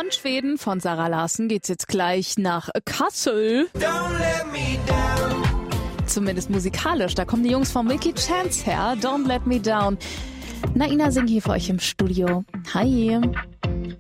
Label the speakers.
Speaker 1: Von Schweden, von Sarah Larsen, geht's jetzt gleich nach Kassel. Zumindest musikalisch, da kommen die Jungs von Milky Chance her. Don't Let Me Down. Naina singt hier für euch im Studio. Hi.